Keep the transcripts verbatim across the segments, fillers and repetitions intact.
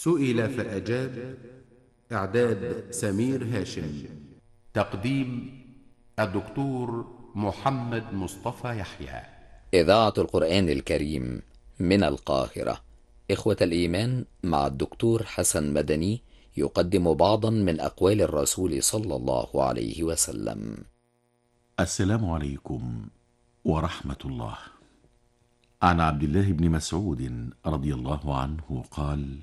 سئل فأجاب. إعداد سمير هاشم. تقديم الدكتور محمد مصطفى يحيى. إذاعة القرآن الكريم من القاهرة. إخوة الإيمان، مع الدكتور حسن مدني يقدم بعضا من أقوال الرسول صلى الله عليه وسلم. السلام عليكم ورحمة الله. عن عبد الله بن مسعود رضي الله عنه قال: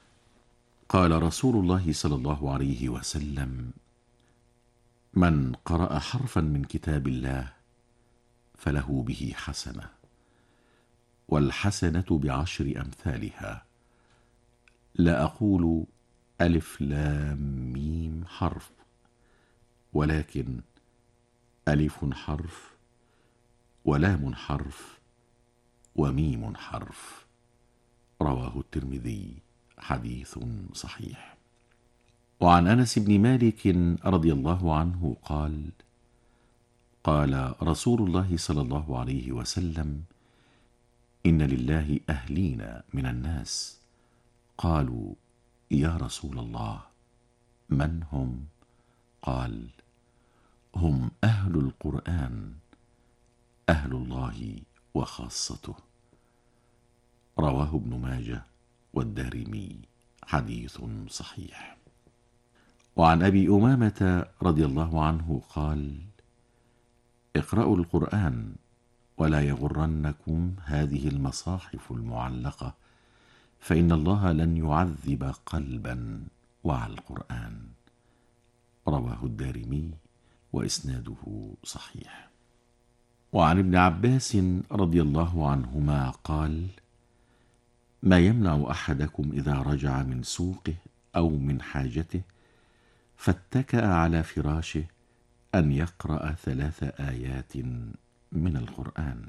قال رسول الله صلى الله عليه وسلم: من قرأ حرفا من كتاب الله فله به حسنة، والحسنة بعشر أمثالها. لا أقول ألف لام ميم حرف، ولكن ألف حرف ولام حرف وميم حرف. رواه الترمذي، حديث صحيح. وعن أنس بن مالك رضي الله عنه قال: قال رسول الله صلى الله عليه وسلم: إن لله أهلين من الناس. قالوا: يا رسول الله، من هم؟ قال: هم أهل القرآن، أهل الله وخاصته. رواه ابن ماجه والدارمي، حديث صحيح. وعن أبي أمامة رضي الله عنه قال: اقرأوا القرآن ولا يغرنكم هذه المصاحف المعلقة، فإن الله لن يعذب قلبا وعى القرآن. رواه الدارمي وإسناده صحيح. وعن ابن عباس رضي الله عنهما قال: ما يمنع أحدكم إذا رجع من سوقه أو من حاجته فاتكأ على فراشه أن يقرأ ثلاث آيات من القرآن.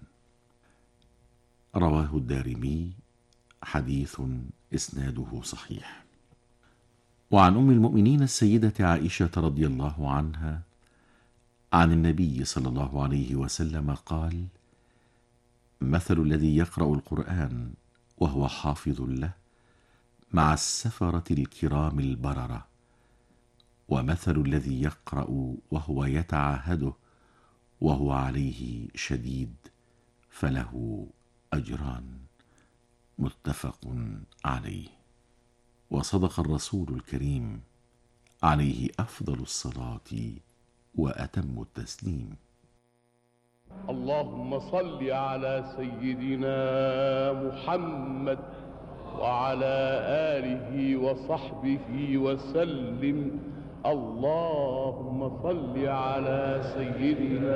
رواه الدارمي، حديث إسناده صحيح. وعن أم المؤمنين السيدة عائشة رضي الله عنها عن النبي صلى الله عليه وسلم قال: مثل الذي يقرأ القرآن وهو حافظ له مع السفرة الكرام البررة، ومثل الذي يقرأ وهو يتعاهده وهو عليه شديد فله أجران. متفق عليه. وصدق الرسول الكريم عليه أفضل الصلاة وأتم التسليم. اللهم صل على سيدنا محمد وعلى آله وصحبه وسلم. اللهم صل على سيدنا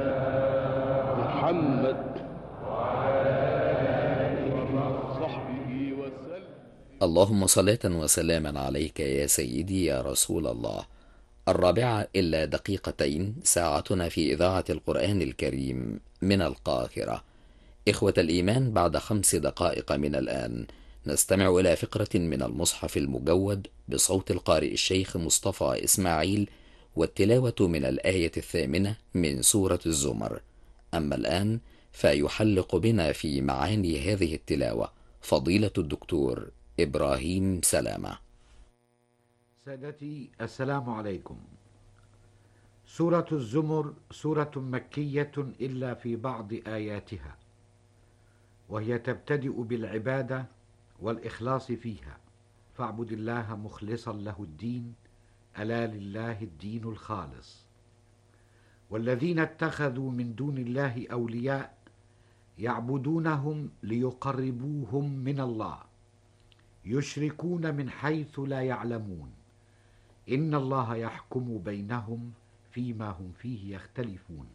محمد وعلى آله وصحبه وسلم. اللهم صلاة وسلاما عليك يا سيدي يا رسول الله. الرابعة إلا دقيقتين، ساعتنا في إذاعة القرآن الكريم من القاهرة. إخوة الإيمان، بعد خمس دقائق من الآن نستمع إلى فقرة من المصحف المجود بصوت القارئ الشيخ مصطفى إسماعيل، والتلاوة من الآية الثامنة من سورة الزمر. أما الآن فيحلق بنا في معاني هذه التلاوة فضيلة الدكتور إبراهيم سلامة. سادتي، السلام عليكم. سورة الزمر سورة مكية إلا في بعض آياتها، وهي تبتدئ بالعبادة والإخلاص فيها. فاعبد الله مخلصا له الدين، ألا لله الدين الخالص. والذين اتخذوا من دون الله أولياء يعبدونهم ليقربوهم من الله، يشركون من حيث لا يعلمون، إن الله يحكم بينهم فيما هم فيه يختلفون.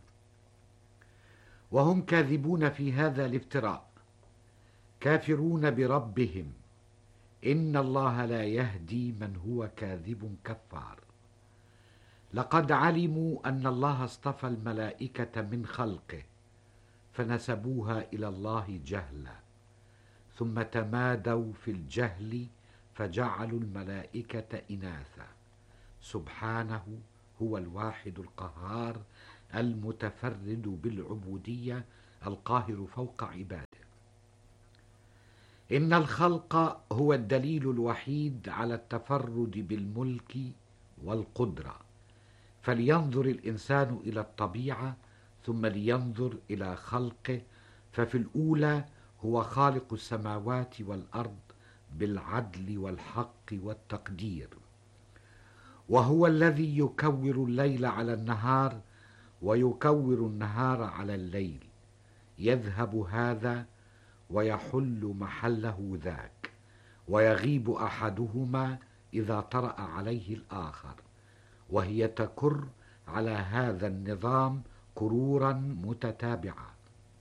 وهم كاذبون في هذا الافتراء، كافرون بربهم، إن الله لا يهدي من هو كاذب كفار. لقد علموا أن الله اصطفى الملائكة من خلقه فنسبوها إلى الله جهلا، ثم تمادوا في الجهل فجعلوا الملائكة إناثا. سبحانه هو الواحد القهار المتفرد بالعبودية القاهر فوق عباده. إن الخلق هو الدليل الوحيد على التفرد بالملك والقدرة، فلينظر الإنسان إلى الطبيعة ثم لينظر إلى خلقه، ففي الأولى هو خالق السماوات والأرض بالعدل والحق والتقدير، وهو الذي يكور الليل على النهار ويكور النهار على الليل، يذهب هذا ويحل محله ذاك، ويغيب أحدهما إذا طرأ عليه الآخر، وهي تكر على هذا النظام كرورا متتابعة.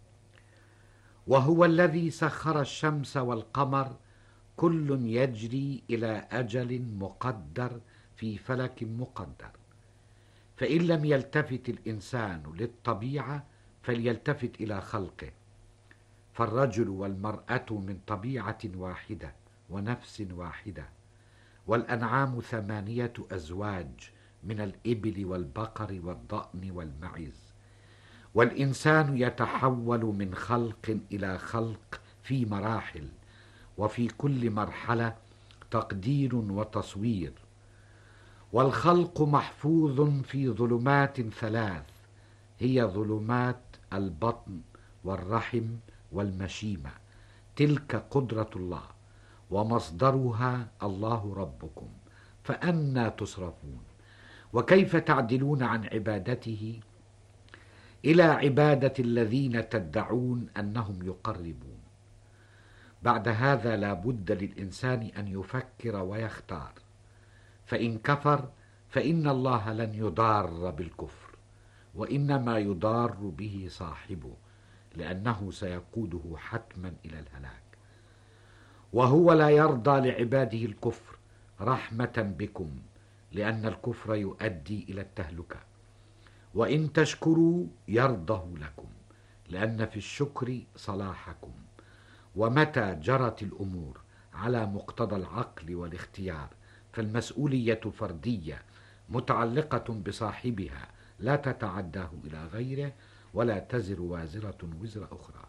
وهو الذي سخر الشمس والقمر كل يجري إلى أجل مقدر في فلك مقدر، فإن لم يلتفت الإنسان للطبيعة فليلتفت إلى خلقه، فالرجل والمرأة من طبيعة واحدة ونفس واحدة، والأنعام ثمانية أزواج من الإبل والبقر والضأن والمعز، والإنسان يتحول من خلق إلى خلق في مراحل، وفي كل مرحلة تقدير وتصوير. والخلق محفوظ في ظلمات ثلاث، هي ظلمات البطن والرحم والمشيمة، تلك قدرة الله ومصدرها الله ربكم، فأنى تصرفون؟ وكيف تعدلون عن عبادته إلى عبادة الذين تدعون أنهم يقربون؟ بعد هذا لا بد للإنسان أن يفكر ويختار، فإن كفر فإن الله لن يضار بالكفر، وإنما يضار به صاحبه، لأنه سيقوده حتما إلى الهلاك. وهو لا يرضى لعباده الكفر رحمة بكم، لأن الكفر يؤدي إلى التهلكة، وإن تشكروا يرضه لكم، لأن في الشكر صلاحكم. ومتى جرت الأمور على مقتضى العقل والاختيار فالمسؤولية فردية متعلقة بصاحبها، لا تتعداه إلى غيره، ولا تزر وازرة وزر أخرى.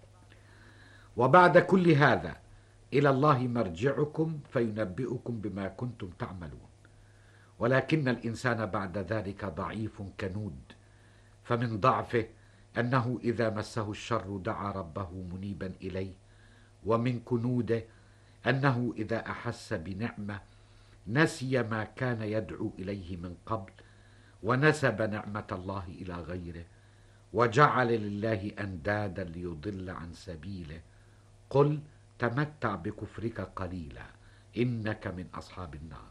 وبعد كل هذا إلى الله مرجعكم فينبئكم بما كنتم تعملون. ولكن الإنسان بعد ذلك ضعيف كنود، فمن ضعفه أنه إذا مسه الشر دعا ربه منيبا إليه، ومن كنوده أنه إذا أحس بنعمة نسي ما كان يدعو إليه من قبل، ونسب نعمة الله إلى غيره، وجعل لله أندادا ليضل عن سبيله. قل تمتع بكفرك قليلا إنك من أصحاب النار.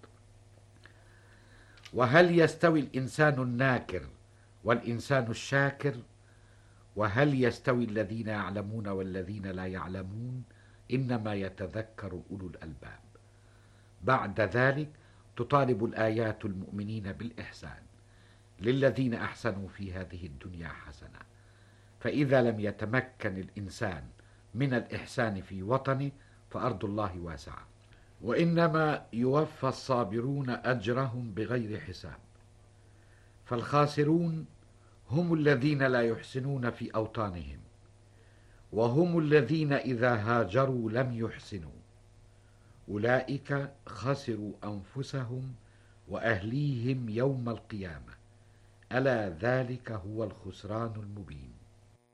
وهل يستوي الإنسان الناكر والإنسان الشاكر؟ وهل يستوي الذين يعلمون والذين لا يعلمون؟ إنما يتذكر أولو الألباب. بعد ذلك تطالب الآيات المؤمنين بالإحسان للذين أحسنوا في هذه الدنيا حسنة، فإذا لم يتمكن الإنسان من الإحسان في وطنه فأرض الله واسعة، وإنما يوفى الصابرون أجرهم بغير حساب. فالخاسرون هم الذين لا يحسنون في أوطانهم، وهم الذين إذا هاجروا لم يحسنوا، أولئك خسروا أنفسهم وأهليهم يوم القيامة، ألا ذلك هو الخسران المبين.